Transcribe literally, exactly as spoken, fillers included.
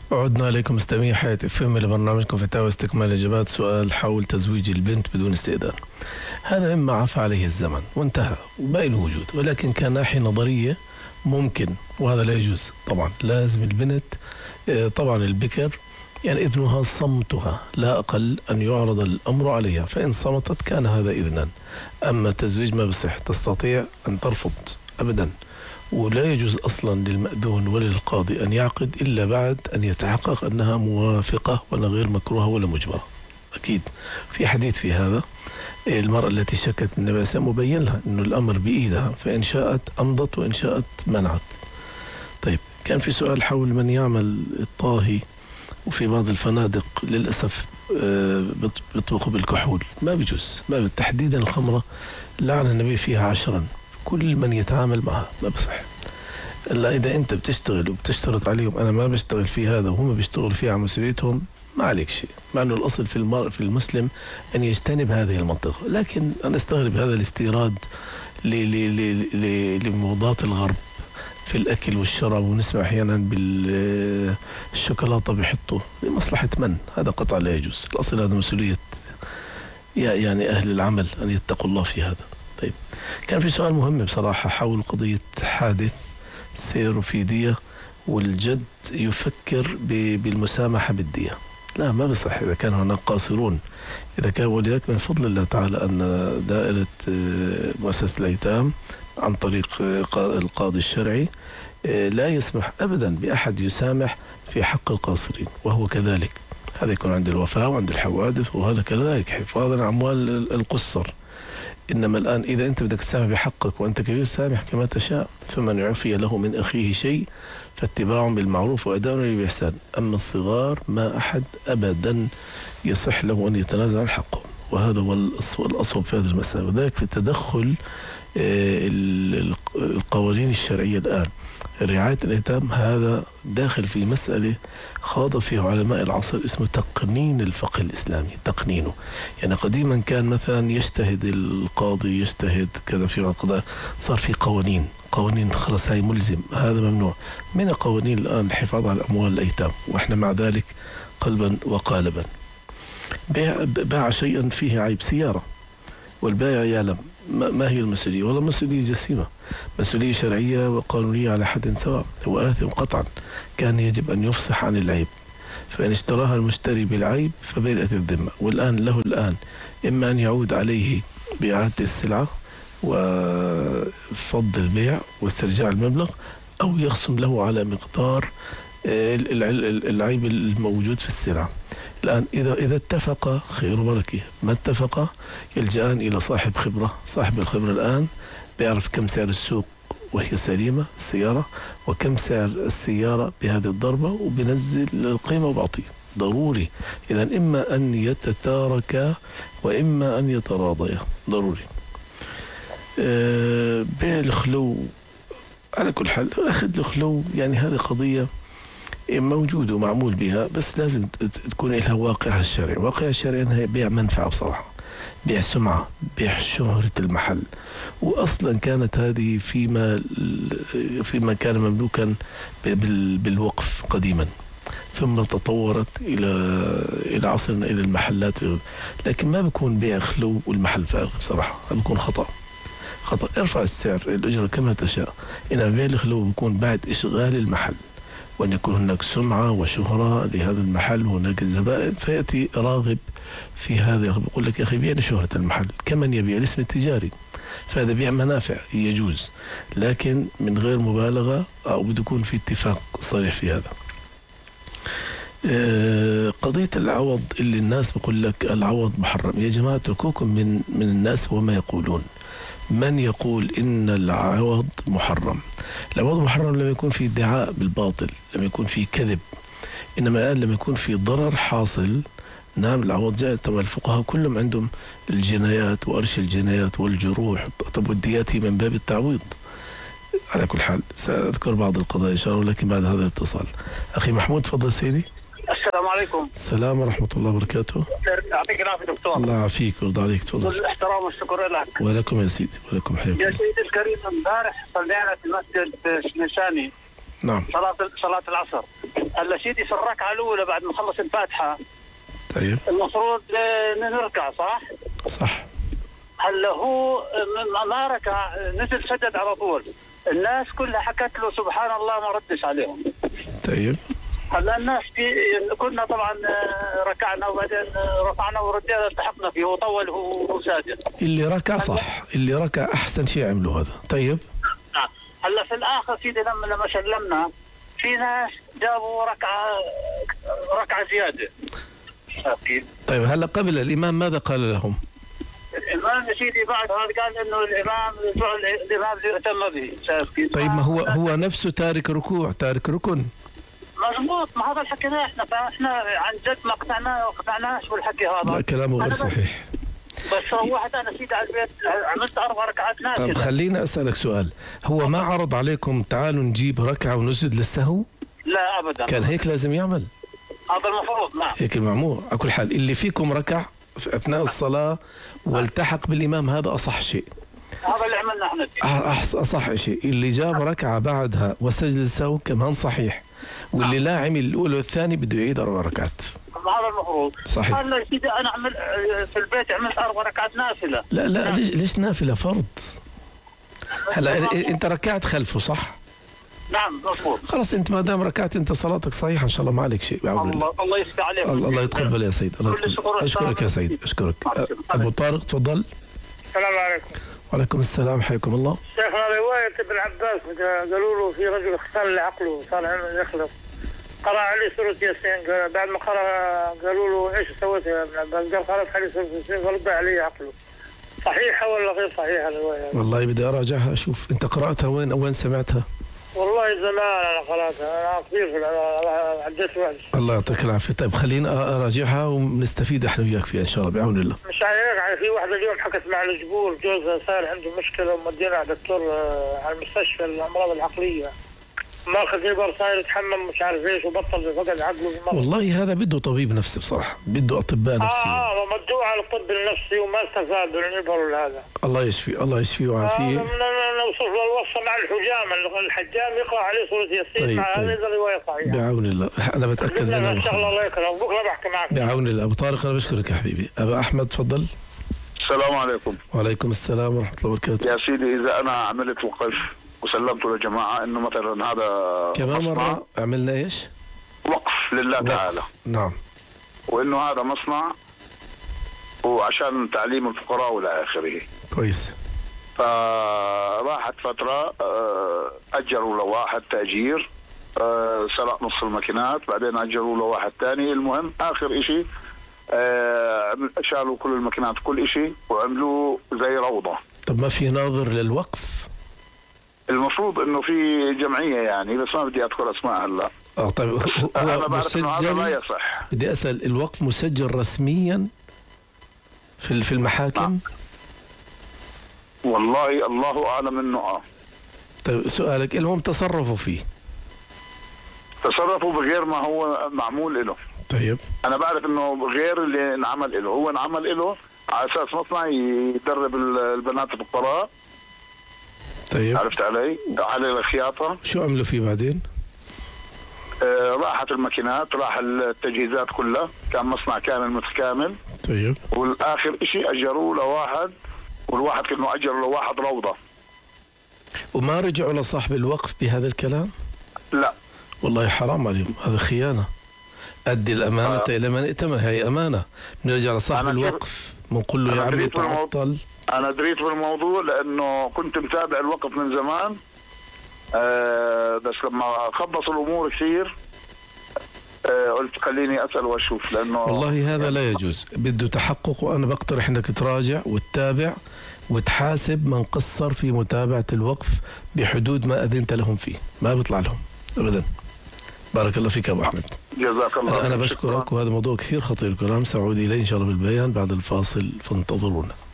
عدنا إليكم مستمعي حياة اف ام لبرنامجكم فتاوى استكمال إجابات سؤال حول تزويج البنت بدون استئذان. هذا مما عفى عليه الزمن وانتهى وباقي الوجود، ولكن كناحية نظرية ممكن، وهذا لا يجوز طبعا. لازم البنت طبعا البكر يعني إذنها صمتها، لا أقل أن يعرض الأمر عليها، فإن صمتت كان هذا إذنا. أما التزويج ما بصح، تستطيع أن ترفض أبدا، ولا يجوز أصلا للمأذون ولا للقاضي أن يعقد إلا بعد أن يتحقق أنها موافقة ولا غير مكروهة ولا مجبرة. أكيد في حديث في هذا، المرأة التي شكت النبي صلى الله عليه وسلم مبين لها أنه الأمر بإيدها، فإن شاءت أمضت وإن شاءت منعت. طيب، كان في سؤال حول من يعمل الطاهي، وفي بعض الفنادق للأسف بيطبخوا بالكحول. ما بيجوز، ما تحديدا الخمرة لعن النبي فيها عشرا، كل من يتعامل معها ما بصح. إلا إذا أنت بتشتغل وبتشترط عليهم أنا ما بشتغل في هذا وهم بيشتغلوا فيه على مسؤوليتهم، ما عليك شيء، مع أنه الأصل في المر... في المسلم أن يجتنب هذه المنطقة. لكن أنا استغرب هذا الاستيراد ل... ل... ل... ل... لموضات الغرب في الأكل والشراب، ونسمع أحيانا بالشوكولاتة بيحطوا لمصلحة من؟ هذا قطع لا يجوز. الأصل هذا مسؤولية يعني أهل العمل أن يتقوا الله في هذا. طيب، كان في سؤال مهم بصراحة حول قضية حادث سير في دية، والجد يفكر بالمسامحة بالدية. لا، ما بصح إذا كان هناك قاصرون. إذا كان، ولذلك من فضل الله تعالى أن دائرة مؤسسة الأيتام عن طريق القاضي الشرعي لا يسمح أبدا بأحد يسامح في حق القاصرين، وهو كذلك. هذا يكون عند الوفاة وعند الحوادث، وهذا كذلك حفاظا عن أموال القصر. إنما الآن إذا أنت بدك تسامح بحقك وأنت كبير، سامح كما تشاء. فمن عفي له من أخيه شيء فاتباع بالمعروف وأداء بالإحسان. أما الصغار ما أحد أبدا يصح له أن يتنازل عن حقه، وهذا هو الأصوب في هذه المسألة. وذلك في التدخل القوانين الشرعية الآن، رعاية الأيتام هذا داخل في مسألة خاض فيه علماء العصر اسمه تقنين الفقه الإسلامي. تقنينه يعني قديما كان مثلا يجتهد القاضي، يجتهد كذا في القضاء، صار في قوانين قوانين خلاص هاي ملزم، هذا ممنوع. من القوانين الآن الحفاظ على أموال الأيتام، وإحنا مع ذلك قلبا وقالبا. باع شيئا فيه عيب، سيارة، والبائع يعلم ما هي المسؤولية، والله مسؤولية جسيمة، مسؤولية شرعية وقانونية على حد سواء. هو آثم قطعا، كان يجب أن يفصح عن العيب. فإن اشتراها المشتري بالعيب فبرئت الذمة. والآن له الآن إما أن يعود عليه بإعادة السلعة وفض البيع واسترجاع المبلغ، أو يخصم له على مقدار العيب الموجود في السلعة. الآن إذا إذا اتفق خير وبركة، ما اتفق يلجأان إلى صاحب خبرة. صاحب الخبرة الآن بيعرف كم سعر السوق وهي سليمة السيارة، وكم سعر السيارة بهذه الضربة، وبنزل القيمة وبعطيه. ضروري إذا إما أن يتتاركا وإما أن يتراضيا، ضروري. أه بيع الخلو على كل حال، أخذ الخلو يعني هذه قضية موجود ومعمول بها، بس لازم تكون لها واقعها الشرعي. واقعها الشرعي أنها بيع منفعة بصراحة، بيع سمعة، بيع شهرة المحل. وأصلا كانت هذه فيما فيما كان مملوكا بالوقف قديما، ثم تطورت إلى إلى عصرنا إلى المحلات. لكن ما بيكون بيع خلو والمحل فارغ بصراحة، بيكون خطأ خطأ. ارفع السعر، الأجرة كما تشاء. إنما بيع الخلو بيكون بعد إشغال المحل، وأن يكون هناك سمعة وشهرة لهذا المحل وهناك الزبائن، فيأتي راغب في هذا يقول لك يا أخي بيعني شهرة المحل كمن يبيع الاسم التجاري. فهذا بيع منافع يجوز، لكن من غير مبالغة، أو بده يكون في اتفاق صريح في هذا. قضية العوض اللي الناس بيقول لك العوض محرم، يا جماعة اتركوكم من من الناس وما يقولون. من يقول إن العوض محرم؟ العوض محرم لما يكون في ادعاء بالباطل، لما يكون في كذب. إنما قال لما يكون في ضرر حاصل، نعم العوض جاء. طبعا الفقهاء كلهم عندهم الجنايات وأرش الجنايات والجروح. طب والديات من باب التعويض. على كل حال سأذكر بعض القضايا إن شاء الله، لكن بعد هذا الاتصال. أخي محمود تفضل سيدي. السلام عليكم. السلام ورحمة الله وبركاته. يعطيك العافية دكتور. الله يعافيك ويرضى عليك، تفضل. الاحترام والشكر لك. ولكم يا سيدي، ولكم حياكم. يا سيدي الكريم، امبارح صلينا في مسجد الشنشاني نعم. صلاة صلاة العصر. هلا سيدي في الركعة الأولى بعد ما خلص الفاتحة طيب المفروض آه، نركع صح؟ صح. هلا هو ما- ما ركع، نزل سجد على طول. الناس كلها حكت له سبحان الله، ما ردش عليهم. طيب هلا الناس دي كنا طبعا آه، ركعنا وبعدين آه، رفعنا وردينا التحقنا فيه وطول هو ساجد. اللي ركع صح، اللي ركع أحسن شيء عملوا هذا. طيب نعم. هلا في الاخر سيدي لما لما سلمنا في ناس جابوا ركعه ركعه زياده. كيف؟ طيب هلا قبل الإمام ماذا قال لهم؟ الامام يا سيدي بعد هذا قال انه الامام الامام يهتم به. شايف كيف؟ طيب ما هو هو نفسه تارك ركوع، تارك ركن. مضبوط، ما هذا اللي حكيناه احنا، فاحنا عن جد ما اقتنعنا ما اقتنعناش بالحكي هذا. لا كلامه غير أنا بس- صحيح. بس هو واحد انا سيدي على البيت عملت اربع ركعات طب نافله. خليني أسألك سؤال، هو ما عرض عليكم تعالوا نجيب ركعة ونسجد للسهو؟ لا ابدا. كان هيك لازم يعمل، هذا المفروض. نعم. هيك المعمول. على كل حال اللي فيكم ركع في أثناء الصلاة والتحق بالإمام هذا أصح شيء. هذا اللي عملنا احنا فيه. أحس أصح شيء. اللي جاب ركعة بعدها وسجد للسهو كمان صحيح، واللي لا عمل الأولى والثاني بده يعيد أربع ركعات. هذا المفروض. صحيح. هلا يا سيدي انا عمل في البيت عملت اربع ركعات نافله. لا لا ليش ليش نافلة فرض؟ هلا أنت ركعت خلفه صح؟ نعم مضبوط. خلص أنت ما دام ركعت أنت صلاتك صحيحة إن شاء الله، ما عليك شيء بعون الله. الله الله يسعد عليك. الله الله يتقبل يا سيد. الله كل يتقبل. الشكر أشكرك يا والسلام. سيد، أشكرك. مع السلامة. أبو طارق تفضل. السلام عليكم. وعليكم السلام، حياكم الله. شيخنا رواية ابن عباس قالوا له في رجل اختل عقله صار يخلص، قرأ عليه سورة ياسين. قال بعد ما قرأ قالوا له ايش سويت يا ابن عباس؟ قال قرأت عليه سورة ياسين فرد عليه عقله. صحيحة ولا غير صحيحة الرواية؟ والله بدي أراجعها أشوف. أنت قرأتها وين أو وين سمعتها؟ والله زمان انا قرأتها، انا كثير في عديت واحد. الله يعطيك العافية. طيب خلينا أراجعها ونستفيد احنا وياك فيها إن شاء الله بعون الله. مش عارف يعني في واحدة اليوم حكت مع الجبور جوزها صار عنده مشكلة ومدينا على دكتور آه، على المستشفى الأمراض العقلية. ماخذ إبر صاير يتحمم مش عارف ايش وبطل فقد عقله بالمرض. والله هذا بده طبيب نفسي بصراحة، بده أطباء نفسيين. اه اه ومدوه على الطب النفسي وما استفاد من الإبر وهذا. الله يشفي، الله يشفيه آه ويعافيه. نوصف له الوصفة مع الحجام، الحجام يقرأ عليه سورة ياسين طيب، مع طيب. هذه الرواية صحيحة. بعون الله أنا بتأكد لا منها ان شاء الله بالخبر. الله يكرمك، بكره بحكي معك. بعون الله. أبو طارق أنا بشكرك يا حبيبي. أبا أحمد تفضل. السلام عليكم. وعليكم السلام ورحمة الله وبركاته. يا سيدي إذا أنا عملت وقف وسلمته للجماعة إنه مثلا هذا كمان مصنع مرة عملنا إيش؟ وقف لله وقف. تعالى، نعم. وإنه هذا مصنع وعشان تعليم الفقراء وإلى آخره. كويس. فراحت فترة آه، أجروا له واحد تأجير، آه، سرق نص الماكينات، بعدين أجروا له واحد ثاني. المهم آخر إشي آه، شالوا كل الماكينات كل إشي وعملوا زي روضة. طب ما في ناظر للوقف؟ المفروض انه في جمعيه يعني، بس ما بدي اذكر اسماء هلا. اه طيب هو انا هو بعرف انه هذا ما مسجل. يصح. بدي اسال، الوقف مسجل رسميا في في المحاكم؟ والله الله اعلم انه اه. طيب سؤالك، المهم تصرفوا فيه. تصرفوا بغير ما هو معمول له. طيب انا بعرف انه غير اللي انعمل له، هو انعمل له على اساس مصنع يدرب البنات الفقراء. طيب عرفت علي؟ على الخياطه. شو عملوا فيه بعدين؟ آه راحت الماكينات، راح التجهيزات كلها، كان مصنع كامل متكامل. طيب والاخر اشي اجروا لواحد، والواحد كانه اجر لواحد روضه. وما رجعوا لصاحب الوقف بهذا الكلام؟ لا والله حرام عليهم، هذا خيانة. أدي الأمانة آه. إلى من ائتمن، هي أمانة. بنرجع لصاحب أنا كيف- الوقف بنقول له يا أنا عمي دريت بالموضوع. تعطل. أنا دريت بالموضوع لأنه كنت متابع الوقف من زمان. آه بس لما خبصوا الأمور كثير آه قلت خليني أسأل وأشوف، لأنه والله هذا لا يجوز، بده تحقق. وأنا بقترح أنك تراجع وتتابع وتحاسب من قصر في متابعة الوقف بحدود ما أذنت لهم فيه، ما بيطلع لهم أبدا. بارك الله فيك أبو أحمد. جزاك الله أنا, أنا خير. بشكرك، وهذا موضوع كثير خطير. كلام سأعود إليه إن شاء الله بالبيان بعد الفاصل، فانتظرونا.